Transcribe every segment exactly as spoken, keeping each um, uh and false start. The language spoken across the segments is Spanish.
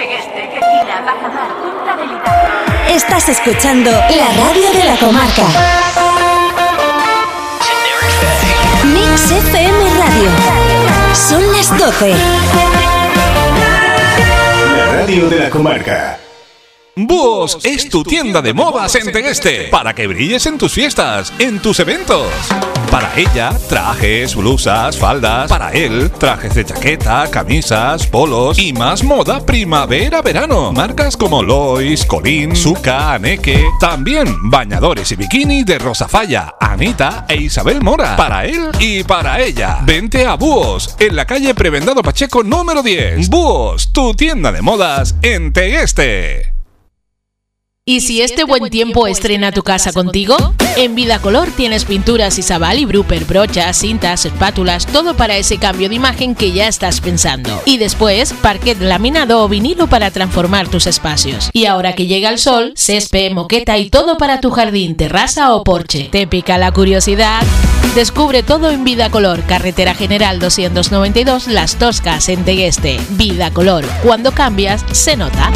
Tegueste y la Bajamar Contabilidad. Estás escuchando la radio de la comarca. Mix F M Radio. Son las doce. La radio de la comarca. Búhos es tu tienda de modas en Tegueste, para que brilles en tus fiestas, en tus eventos. Para ella, trajes, blusas, faldas. Para él, trajes de chaqueta, camisas, polos y más moda primavera-verano. Marcas como Lois, Colín, Zucca, Aneke. También bañadores y bikini de Rosa Falla, Anita e Isabel Mora. Para él y para ella. Vente a Búhos, en la calle Prebendado Pacheco número diez. Búhos, tu tienda de modas en Tegueste. ¿Y si este buen tiempo estrena tu casa contigo? En Vidacolor tienes pinturas Isabal y Bruper, brochas, cintas, espátulas, todo para ese cambio de imagen que ya estás pensando. Y después, parquet laminado o vinilo para transformar tus espacios. Y ahora que llega el sol, césped, moqueta y todo para tu jardín, terraza o porche. ¿Te pica la curiosidad? Descubre todo en Vidacolor, carretera general doscientos noventa y dos, Las Toscas, en Tegueste. Vidacolor, cuando cambias, se nota.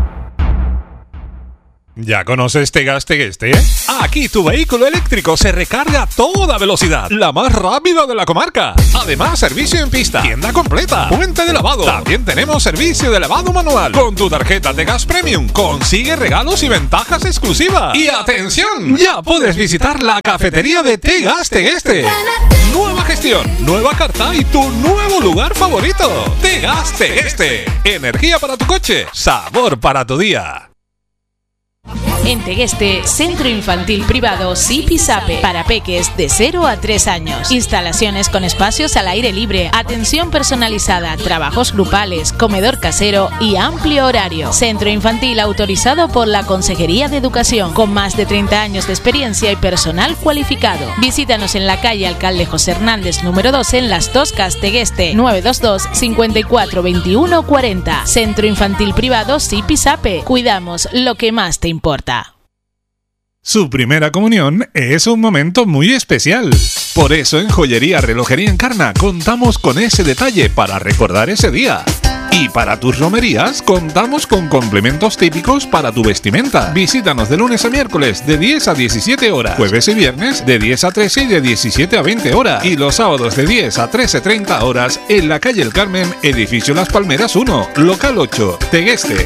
¿Ya conoces Tegas Tegueste? Aquí tu vehículo eléctrico se recarga a toda velocidad, la más rápida de la comarca. Además, servicio en pista, tienda completa, puente de lavado. También tenemos servicio de lavado manual. Con tu tarjeta Tegas Premium consigue regalos y ventajas exclusivas. Y atención, ya puedes visitar la cafetería de Tegas Tegueste. Nueva gestión, nueva carta y tu nuevo lugar favorito. Tegas Tegueste. Energía para tu coche, sabor para tu día. En Tegueste, Centro Infantil Privado Zipizape, para peques de cero a tres años. Instalaciones con espacios al aire libre, atención personalizada, trabajos grupales, comedor casero y amplio horario. Centro Infantil autorizado por la Consejería de Educación, con más de treinta años de experiencia y personal cualificado. Visítanos en la calle Alcalde José Hernández número doce en Las Toscas, Tegueste, nueve dos dos, cinco cuatro, veintiuno cuarenta. Centro Infantil Privado Zipizape. Cuidamos lo que más te importa. Su primera comunión es un momento muy especial. Por eso en Joyería Relojería Encarna contamos con ese detalle para recordar ese día. Y para tus romerías contamos con complementos típicos para tu vestimenta. Visítanos de lunes a miércoles de diez a diecisiete horas, jueves y viernes de diez a trece y de diecisiete a veinte horas, y los sábados de diez a trece treinta horas en la calle El Carmen, edificio Las Palmeras uno, local ocho, Tegueste.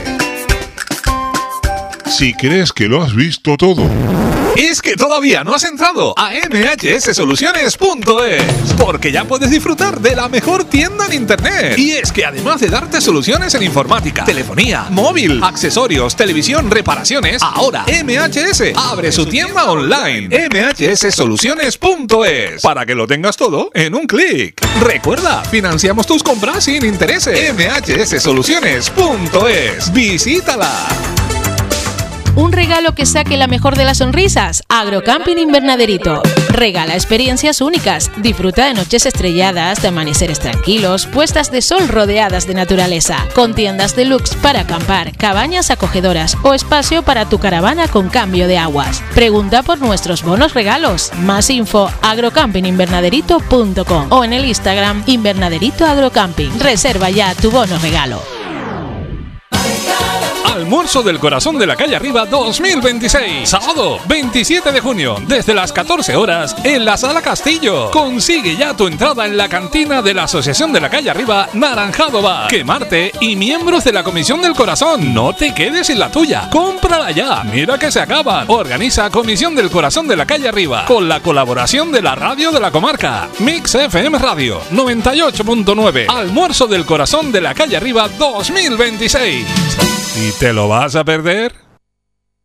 Si crees que lo has visto todo, es que todavía no has entrado a m h s soluciones punto es, porque ya puedes disfrutar de la mejor tienda en internet. Y es que además de darte soluciones en informática, telefonía, móvil, accesorios, televisión, reparaciones, ahora M H S abre su tienda online, m h s soluciones punto es, para que lo tengas todo en un clic. Recuerda, financiamos tus compras sin intereses. m h s soluciones punto es, visítala. Un regalo que saque la mejor de las sonrisas. Agrocamping Invernaderito. Regala experiencias únicas. Disfruta de noches estrelladas, de amaneceres tranquilos, puestas de sol rodeadas de naturaleza. Con tiendas deluxe para acampar, cabañas acogedoras o espacio para tu caravana con cambio de aguas. Pregunta por nuestros bonos regalos. Más info agrocamping invernaderito punto com o en el Instagram Invernaderito Agrocamping. Reserva ya tu bono regalo. Almuerzo del Corazón de la Calle Arriba dos mil veintiséis. Sábado veintisiete de junio, desde las catorce horas, en la Sala Castillo. Consigue ya tu entrada en la cantina de la Asociación de la Calle Arriba, Naranjado Bar, Quemarte y miembros de la Comisión del Corazón. No te quedes sin la tuya. Cómprala ya. Mira que se acaban. Organiza Comisión del Corazón de la Calle Arriba, con la colaboración de la radio de la comarca. Mix F M Radio noventa y ocho punto nueve. Almuerzo del Corazón de la Calle Arriba dos mil veintiséis. ¿Y te lo vas a perder?